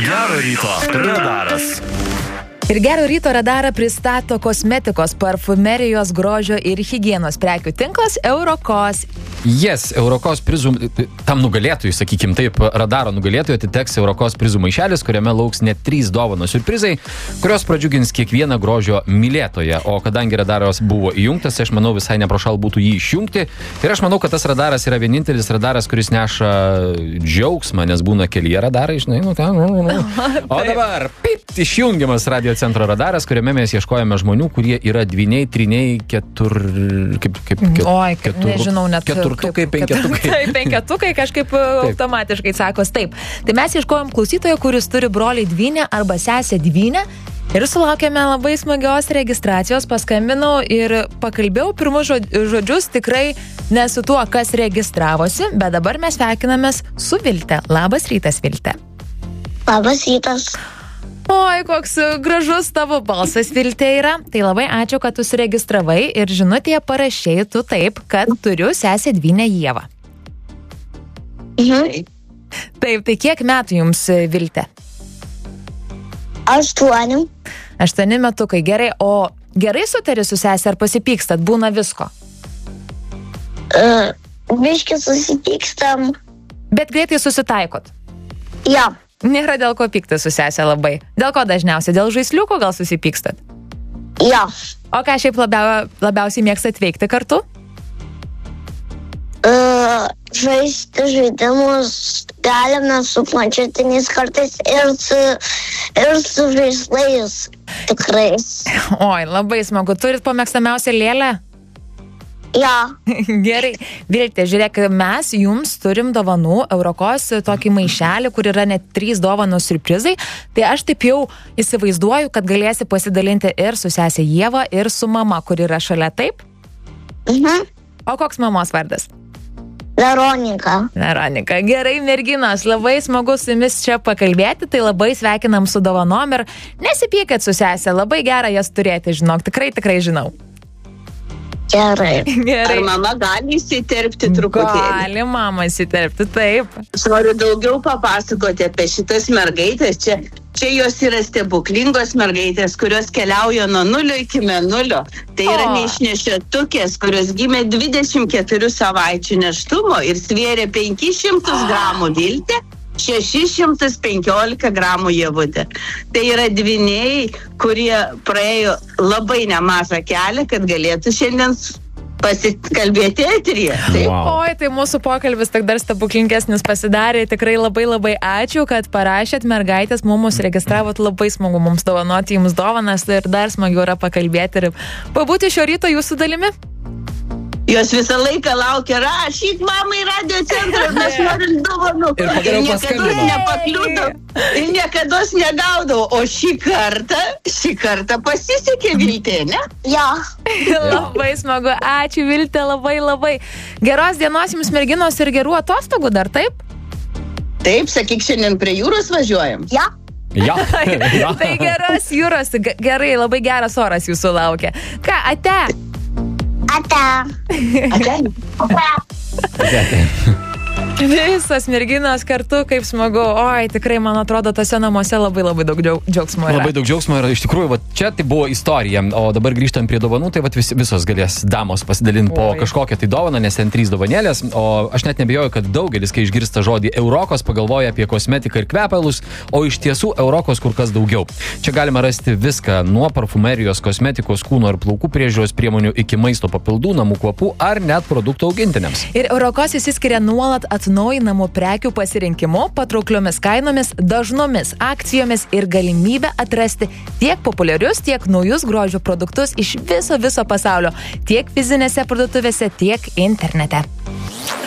Gero ryto radaras. Ir Gero ryto radarą pristato kosmetikos, parfumerijos, grožio ir higienos prekių tinklas Eurokos. Yes, Eurokos prizų, tam nugalėtojui, sakykim taip, radaro nugalėtojui atiteks Eurokos prizų maišelis, kuriame lauks net 3 dovanos siurprizai, kurios pradžiugins kiekvieną grožio mylėtoją. O kadangi radaras buvo įjungtas, aš manau visai neprašal būtų jį išjungti. Ir aš manau, kad tas radaras yra vienintelis radaras, kuris neša džiaugsmą, nes būna kelyje radarai, žinai, O dabar, išjungiamas radio centro radaras, kuriame mes ieškojame žmonių, kurie yra dvyniai, tryniai, nežinau, net keturtukai, penketukai. Taip, penketukai kažkaip automatiškai sakos. Taip. Tai mes ieškojom klausytojo, kuris turi brolį dvynę arba sesę dvynę ir sulaukėme labai smagios registracijos, paskambinau ir pakalbėjau pirmus žodžius tikrai ne su tuo, kas registravosi, bet dabar mes sveikinamės su Vilte. Labas rytas, Vilte. Labas rytas. Oi, koks gražus tavo balsas, Vilte, yra. Tai labai ačiū, kad tu suregistravai ir žinutėje parašei tu taip, kad turiu sesę dvynę Ievą. Taip, tai kiek metų jums, Vilte? 8. 8 metukai, gerai. O gerai sutari su sesė ar pasipykstat? Būna visko? Biški susipykstam. Bet greitai susitaikot? Ja. Nėra dėl ko pykti su sesė labai. Dėl ko dažniausiai? Dėl žaisliuko gal susipykstat? Ja. O ką šiaip labiausiai mėgstat veikti kartu? Žaisti žaidimus galime su planšetiniais kartais ir su žaislais tikrais. Oi, labai smagu. Turit po mėgstamiausią lėlę? Ja. Gerai. Vilte, žiūrėk, mes jums turim dovanų Eurokos tokį maišelį, kur yra net 3 dovanos siurprizai. Tai aš taip jau įsivaizduoju, kad galėsi pasidalinti ir su sesė Ieva, ir su mama, kur yra šalia, taip? O koks mamos vardas? Veronika. Veronika. Gerai, merginos, labai smagu su jumis čia pakalbėti, tai labai sveikinam su dovanom ir nesipykit su sesė, labai gera jas turėti, žinok, tikrai žinau. Gerai. Ar mama gali įsiterpti truputėlį? Gali mama įsiterpti, taip. Aš noriu daugiau papasakoti apie šitas mergaitės. Čia jos yra stebuklingos mergaitės, kurios keliauja nuo 0 iki mėnulio. Tai yra neišnešiotukės, kurios gimė 24 savaičių nėštumo ir svėrė 500 gramų Vilte, 615 gramų Ievutė. Tai yra dvyniai, kurie praėjo labai nemažą kelią, kad galėtų šiandien pasikalbėti eteryje. Wow. Oi, tai mūsų pokalbis tik dar stebuklingesnis pasidarė. Tikrai labai ačiū, kad parašėt mergaitės, mums registravot, labai smagu mums dovanoti jums dovanas ir dar smagiau yra pakalbėti ir pabūti šio ryto jūsų dalimi. Jos visą laiką laukia, rašyk mamai radio centrą, mes norim dovanų. Ir pagaliau paskambino. Ir niekados negaudavo. O šį kartą pasisekė Vilte, ne? Ja. Labai smagu. Ačiū, Vilte, labai. Geros dienos jums, merginos, ir gerų atostogų dar, taip? Taip, sakyk, šiandien prie jūros važiuojam. Ja. Ja. Tai geros jūros, gerai, labai geras oras jūsų laukia. Ką, ate? Visos merginos kartu, kaip smagu. Oi, tikrai, man atrodo, tose namuose labai daug džiaugsmo yra. Labai daug džiaugsmo yra. Iš tikrųjų, čia tai buvo istorija. O dabar grįžtam prie dovanų, tai visos galės damos pasidalinti po kažkokią tai dovaną, nes ten 3 dovanėlės. O aš net nebijoju, kad daugelis, kai išgirsta žodį Eurokos, pagalvoja apie kosmetiką ir kvepalus, o iš tiesų Eurokos kur kas daugiau. Čia galima rasti viską nuo parfumerijos, kosmetikos, kūno ir plaukų priežiūros priemonių iki maisto papildų, namų kvapų ar net produktų augintiniams. Ir Eurokos įsiskiria nuolat atnaujinamų prekių pasirinkimu, patraukliomis kainomis, dažnomis akcijomis ir galimybę atrasti tiek populiarius, tiek naujus grožio produktus iš viso pasaulio, tiek fizinėse parduotuvėse, tiek internete.